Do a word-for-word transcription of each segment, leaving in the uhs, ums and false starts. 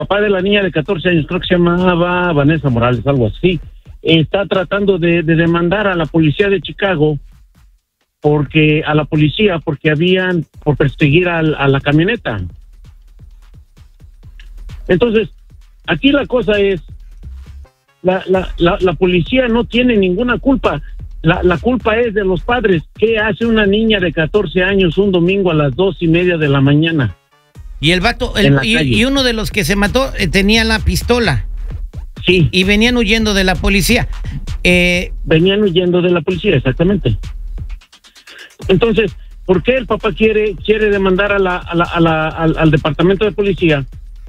papá de la niña de catorce años, creo que se llamaba Vanessa Morales, algo así, está tratando de, de demandar a la policía de Chicago, porque a la policía, porque habían, por perseguir a, a la camioneta. Entonces, aquí la cosa es, la, la, la, la policía no tiene ninguna culpa. La, la culpa es de los padres. ¿Qué hace una niña de catorce años un domingo a las dos y media de la mañana? Y el vato, el, y, y uno de los que se mató eh, tenía la pistola. Sí. Y, y venían huyendo de la policía. Eh, venían huyendo de la policía, exactamente. Entonces, ¿por qué el papá quiere quiere demandar a la, a la, a la, al, al departamento de policía,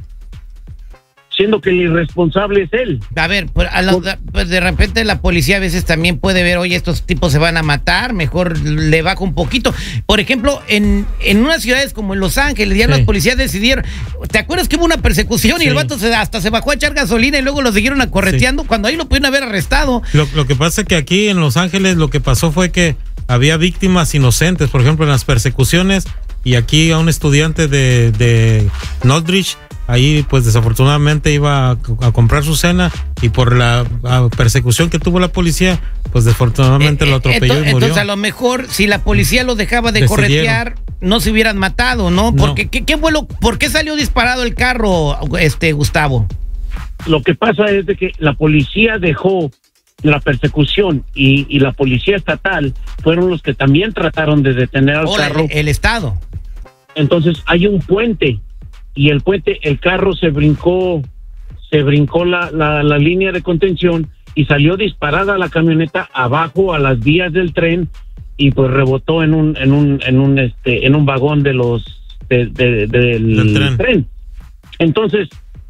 siendo que el irresponsable es él? A ver, pues, a la, pues de repente la policía a veces también puede ver, oye, estos tipos se van a matar, mejor le bajo un poquito. Por ejemplo, en, en unas ciudades como en Los Ángeles, ya sí. Las policías decidieron, ¿te acuerdas que hubo una persecución sí. Y el vato se, hasta se bajó a echar gasolina y luego lo siguieron acorreteando sí. Cuando ahí lo pudieron haber arrestado? Lo, lo que pasa es que aquí en Los Ángeles lo que pasó fue que había víctimas inocentes, por ejemplo, en las persecuciones, y aquí a un estudiante de, de Northridge, ahí pues desafortunadamente iba a, a comprar su cena y por la persecución que tuvo la policía, pues desafortunadamente eh, lo atropelló entonces, y murió. Entonces a lo mejor si la policía lo dejaba de Decidieron. corretear, no se hubieran matado, ¿no? Porque no. ¿qué, qué vuelo, ¿por qué salió disparado el carro, este Gustavo? Lo que pasa es de que la policía dejó la persecución y, y la policía estatal fueron los que también trataron de detener al Hola, carro. El, el estado. Entonces hay un puente y el puente, el carro se brincó, se brincó la, la, la línea de contención y salió disparada la camioneta abajo a las vías del tren y pues rebotó en un, en un, en un, este, en un vagón de los, de, de, de, del, del tren. tren. Entonces,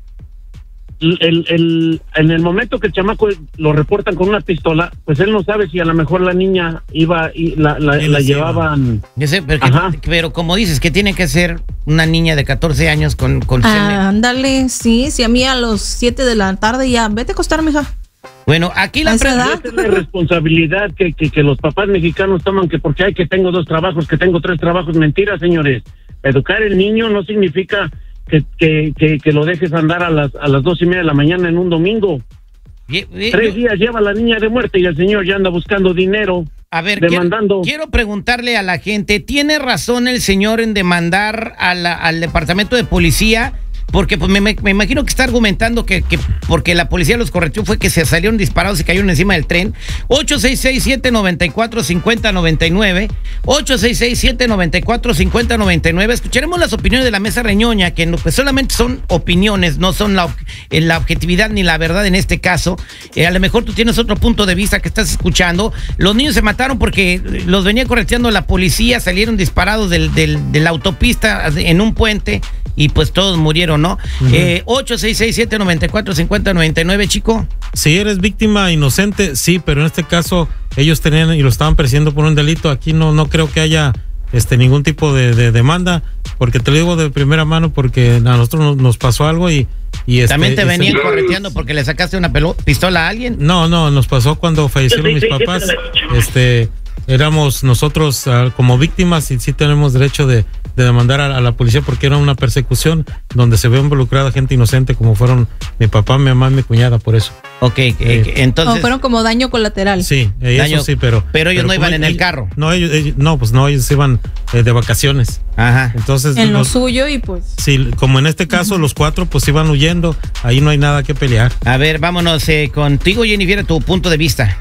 El, el, en el momento que el chamaco lo reportan con una pistola, pues él no sabe si a lo mejor la niña iba y la, la, la llevaban. Yo sé, pero, que, pero como dices, que tiene que ser una niña de catorce años con... con ah, ándale, sí, si a mí a los siete de la tarde ya, vete a acostar, mija. Bueno, aquí la pregunta es la responsabilidad que, que, que los papás mexicanos toman, que porque hay que tengo dos trabajos, que tengo tres trabajos. Mentira, señores. Educar el niño no significa Que, que, que, que lo dejes andar a las a las dos y media de la mañana en un domingo. Y, y, Tres yo, días lleva la niña de muerte y el señor ya anda buscando dinero. A ver, demandando. Quiero, quiero preguntarle a la gente, ¿tiene razón el señor en demandar a la, al departamento de policía? Porque pues me, me, me imagino que está argumentando que, que porque la policía los correteó fue que se salieron disparados y cayeron encima del tren. ocho seis seis, siete nueve cuatro, cinco cero nueve nueve ocho seis seis, siete nueve cuatro, cinco cero nueve nueve. Escucharemos las opiniones de la mesa reñoña, que no, pues solamente son opiniones, no son la, la objetividad ni la verdad en este caso. Eh, a lo mejor tú tienes otro punto de vista que estás escuchando. Los niños se mataron porque los venía correteando la policía, salieron disparados del, del, de la autopista en un puente y pues todos murieron, ¿no? Uh-huh. eh, ocho seis seis, siete nueve cuatro, cinco cero nueve nueve, chico. Si eres víctima inocente, sí, pero en este caso ellos tenían y lo estaban persiguiendo por un delito. Aquí no no creo que haya este ningún tipo de, de demanda, porque te lo digo de primera mano, porque a nosotros nos, nos pasó algo y, y este, ¿también te venían se... correteando porque le sacaste una pelo, pistola a alguien? No, no, nos pasó cuando fallecieron mis papás. Este, éramos nosotros uh, como víctimas y sí tenemos derecho de de demandar a, a la policía porque era una persecución donde se ve involucrada gente inocente como fueron mi papá, mi mamá y mi cuñada, por eso. Ok, eh, eh, entonces... O fueron como daño colateral. Sí, eh, daño, eso sí, pero... Pero ellos pero no iban en ellos, el carro. No, ellos, ellos, no, pues no, ellos iban eh, de vacaciones. Ajá. Entonces... En los, lo suyo y pues... Sí, como en este caso, uh-huh. Los cuatro pues iban huyendo, ahí no hay nada que pelear. A ver, vámonos eh, contigo, Jennifer, tu punto de vista.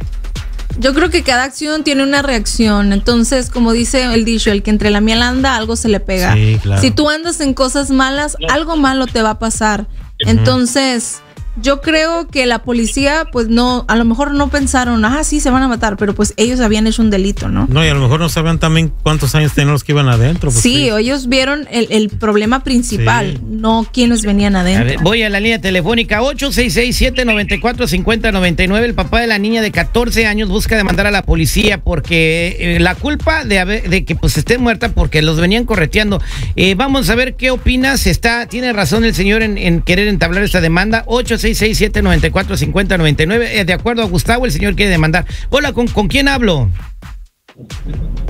Yo creo que cada acción tiene una reacción. Entonces, como dice el dicho, el que entre la miel anda, algo se le pega. Sí, claro. Si tú andas en cosas malas, algo malo te va a pasar. Entonces, yo creo que la policía, pues no, a lo mejor no pensaron, ah, sí, se van a matar, pero pues ellos habían hecho un delito, ¿no? No, y a lo mejor no sabían también cuántos años tenían los que iban adentro. Pues sí, ellos, ellos vieron el, el problema principal, sí. No quienes venían adentro. A ver, voy a la línea telefónica ocho seis seis, siete nueve cuatro, cinco cero nueve nueve. El papá de la niña de catorce años busca demandar a la policía porque eh, la culpa de, haber, de que pues esté muerta porque los venían correteando. Eh, vamos a ver qué opinas. Está, tiene razón el señor en, en querer entablar esta demanda. ocho seis seis, siete nueve cuatro, cinco cero nueve nueve. Eh, de acuerdo a Gustavo, el señor quiere demandar. Hola, ¿con, ¿con quién hablo?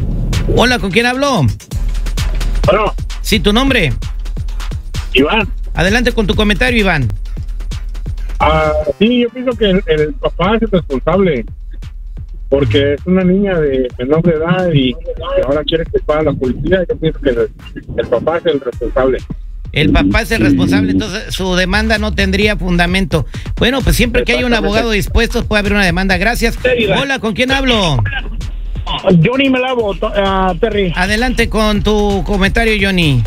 Hola, ¿con quién hablo? Bueno. Sí, ¿tu nombre? Iván. Adelante con tu comentario, Iván. Ah, sí, yo pienso que el, el papá es el responsable, porque es una niña de menor de edad y, y ahora quiere que pague la policía. Yo pienso que el, el papá es el responsable. El papá es el responsable, entonces su demanda no tendría fundamento. Bueno, pues siempre que haya un abogado dispuesto puede haber una demanda. Gracias. Hola, ¿con quién hablo? Johnny Melavo, uh, Terry. Adelante con tu comentario, Johnny.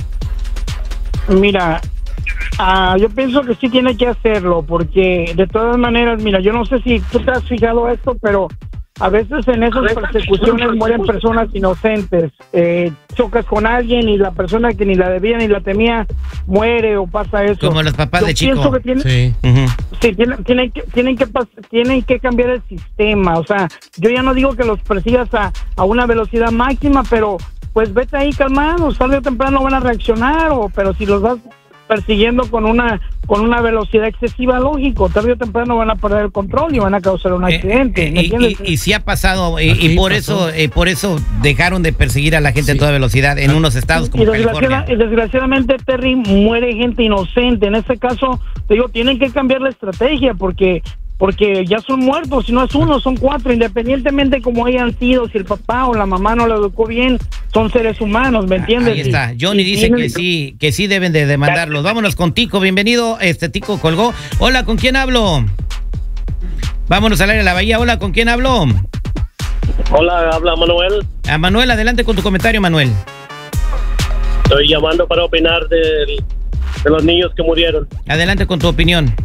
Mira, uh, yo pienso que sí tiene que hacerlo, porque de todas maneras, mira, yo no sé si tú te has fijado esto, pero a veces en esas persecuciones mueren personas inocentes. Eh, chocas con alguien y la persona que ni la debía ni la temía muere o pasa eso. Como los papás yo de Chico. Pienso que tiene, Sí. Uh-huh. sí, tienen, tienen, que, tienen, que pas, tienen que cambiar el sistema. O sea, yo ya no digo que los persigas a, a una velocidad máxima, pero pues vete ahí calmado, tarde o temprano van a reaccionar, o pero si los vas persiguiendo con una con una velocidad excesiva, lógico, tarde o temprano van a perder el control y van a causar un accidente. Eh, ¿me eh, entiendes? y, y, y sí ha pasado, y, Así y por pasó. eso eh, por eso dejaron de perseguir a la gente Sí. a toda velocidad en unos estados como y desgraciada, California. y desgraciadamente, Terry, muere gente inocente. En este caso, te digo, tienen que cambiar la estrategia porque porque ya son muertos, si no es uno, son cuatro, independientemente como hayan sido, si el papá o la mamá no lo educó bien, son seres humanos, ¿me entiendes? Ahí está. Y- Johnny y dice tienen- que sí, que sí deben de demandarlos. Vámonos con Tico, bienvenido. Este Tico colgó. Hola, ¿con quién hablo? Vámonos al aire de la Bahía. Hola, ¿con quién hablo? Hola, habla Manuel. A Manuel, adelante con tu comentario, Manuel. Estoy llamando para opinar de, de los niños que murieron. Adelante con tu opinión.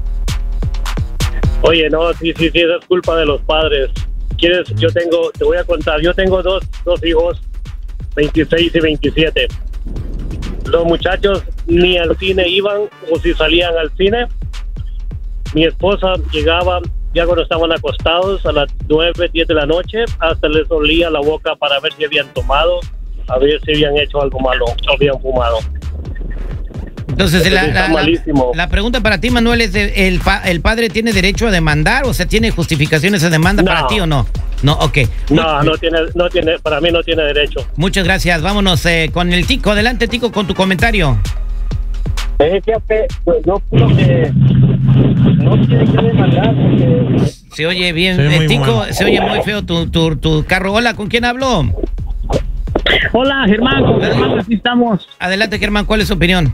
Oye, no, sí, sí, sí, es culpa de los padres. ¿Quieres? Yo tengo, te voy a contar, yo tengo dos, dos hijos, veintiséis y veintisiete. Los muchachos ni al cine iban, o si salían al cine, mi esposa llegaba ya cuando estaban acostados a las nueve, diez de la noche, hasta les olía la boca para ver si habían tomado, a ver si habían hecho algo malo, o habían fumado. Entonces, Eso la, está la- la- malísimo. la pregunta para ti, Manuel, es: de, el, pa- ¿el padre tiene derecho a demandar? O sea, ¿tiene justificación esa demanda No. para ti o no? No, ok. No, no tiene, no tiene, para mí no tiene derecho. Muchas gracias. Vámonos eh, con el Tico. Adelante, Tico, con tu comentario. Eh, fíjate, pues yo creo que no tiene que demandar porque Se oye bien, Se oye eh, muy Tico, mal. se oye muy feo tu, tu, tu carro. Hola, ¿con quién hablo? Hola, Germán, con Germán, aquí estamos. Adelante, Germán, ¿cuál es su opinión?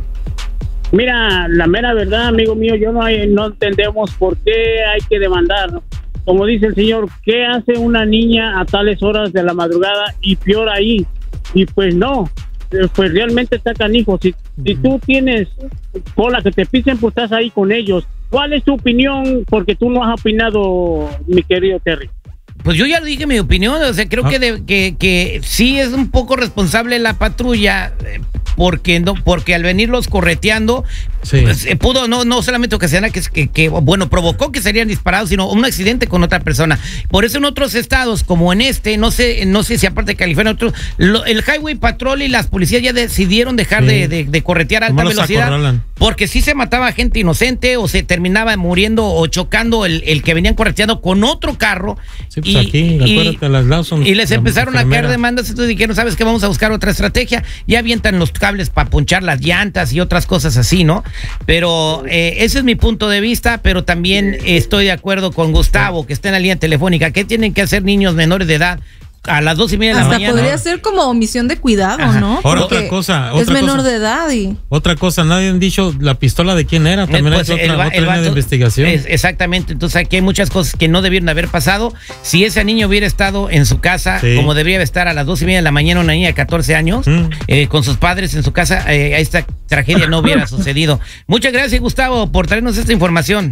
Mira, la mera verdad, amigo mío, yo no hay, no entendemos por qué hay que demandar. Como dice el señor, ¿qué hace una niña a tales horas de la madrugada y peor ahí? Y pues no, eh, pues realmente está canijo. Si, si tú tienes cola que te pisen, pues estás ahí con ellos. ¿Cuál es tu opinión? Porque tú no has opinado, mi querido Terry. Pues yo ya dije mi opinión, o sea, creo Ah. que, de- que, que sí es un poco responsable la patrulla, eh, porque no, porque al venirlos correteando, Sí. pues, eh, pudo no, no solamente ocasionar que, que, que, bueno, provocó que serían disparados, sino un accidente con otra persona. Por eso en otros estados, como en este, no sé, no sé si aparte de California, otros, lo- el Highway Patrol y las policías ya decidieron dejar Sí. de, de, de corretear a alta Nomás los velocidad, acorralan. porque sí se mataba gente inocente o se terminaba muriendo o chocando el, el que venían correteando con otro carro. Sí, pues aquí, acuérdate, las Lawson, y les la empezaron a caer enfermera. demandas, entonces dijeron, ¿sabes qué? Vamos a buscar otra estrategia. Ya avientan los cables para ponchar las llantas y otras cosas así, ¿no? Pero eh, ese es mi punto de vista, pero también estoy de acuerdo con Gustavo, que está en la línea telefónica. ¿Qué tienen que hacer niños menores de edad a las dos y media de la Hasta mañana? podría ser como omisión de cuidado, Ajá. ¿no? Ahora, Porque otra cosa, es otra menor cosa. de edad y... Otra cosa, nadie han dicho la pistola de quién era. También Pues, es otra, el va- otra el línea de vato- investigación. es- exactamente, entonces aquí hay muchas cosas que no debieron haber pasado. Si ese niño hubiera estado en su casa, Sí. como debería estar a las dos y media de la mañana, una niña de catorce años, Mm. eh, con sus padres en su casa, eh, esta tragedia no hubiera sucedido. Muchas gracias, Gustavo, por traernos esta información.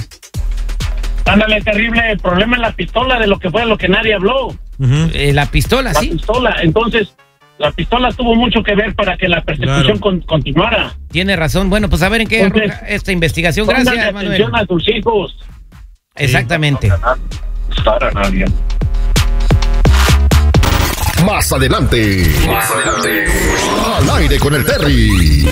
ándale, terrible, el problema es la pistola de lo que fue lo que nadie habló, Ujú. Eh, la pistola, la sí, pistola, entonces la pistola tuvo mucho que ver para que la persecución Claro. con- continuara. tiene razón. Bueno, pues a ver en qué Entonces, arroja esta investigación. Póngale Gracias, Manuel. atención a tus hijos. Exactamente. Para nadie. Más adelante. Más adelante. Al aire con el Terry.